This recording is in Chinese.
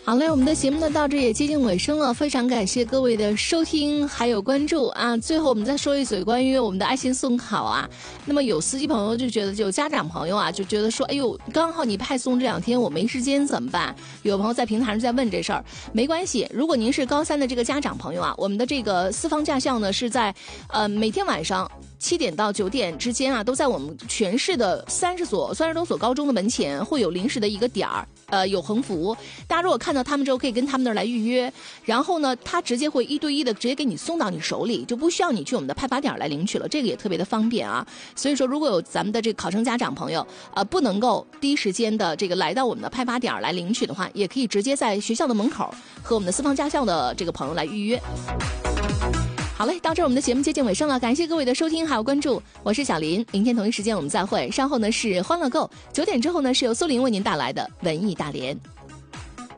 好嘞，我们的节目呢到这也接近尾声了，非常感谢各位的收听还有关注啊。最后我们再说一嘴关于我们的爱心送考啊。那么有司机朋友就觉得，有家长朋友啊就觉得说，哎呦，刚好你派送这2天我没时间怎么办？有朋友在平台上在问这事儿，没关系，如果您是高3的这个家长朋友啊，我们的这个私房驾校呢是在每天晚上7点到9点之间啊，都在我们全市的30多所高中的门前会有临时的一个点儿。有横幅，大家如果看到他们之后，可以跟他们那儿来预约，然后呢，他直接会1对1的直接给你送到你手里，就不需要你去我们的派发点来领取了，这个也特别的方便啊。所以说，如果有咱们的这个考生家长朋友，不能够第一时间的这个来到我们的派发点来领取的话，也可以直接在学校的门口和我们的私房驾校的这个朋友来预约。好嘞，到这儿我们的节目接近尾声了，感谢各位的收听还有关注，我是小林，明天同一时间我们再会。稍后呢是欢乐购，9点之后呢是由苏林为您带来的文艺大联。